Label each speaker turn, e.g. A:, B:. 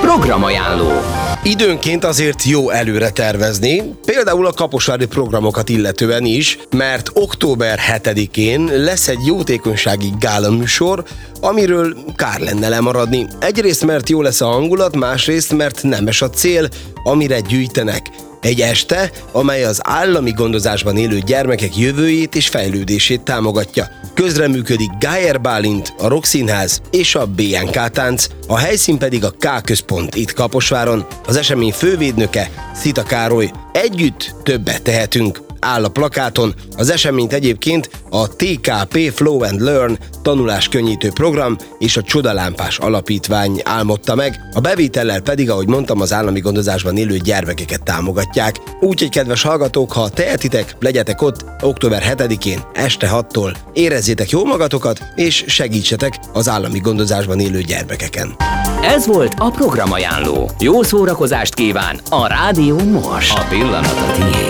A: Programajánló.
B: Időnként azért jó előre tervezni, például a kaposvári programokat illetően is, mert október 7-én lesz egy jótékonysági gála műsor, amiről kár lenne lemaradni. Egyrészt, mert jó lesz a hangulat, másrészt, mert nemes a cél, amire gyűjtenek. Egy este, amely az állami gondozásban élő gyermekek jövőjét és fejlődését támogatja. Közreműködik Gájer Bálint, a Rock Színház és a BNK Tánc, a helyszín pedig a K Központ itt Kaposváron. Az esemény fővédnöke Szita Károly. Együtt többet tehetünk, áll a plakáton. Az eseményt egyébként a TKP Flow and Learn tanuláskönnyítő program és a Csodalámpás Alapítvány álmodta meg, a bevétellel pedig, ahogy mondtam, az állami gondozásban élő gyermekeket támogatják. Úgyhogy kedves hallgatók, ha tehetitek, legyetek ott október 7-én este 6-tól. Érezzétek jól magatokat, és segítsetek az állami gondozásban élő gyermekeken.
A: Ez volt a Programajánló. Jó szórakozást kíván a Rádió Most. A pillanat a tiéd.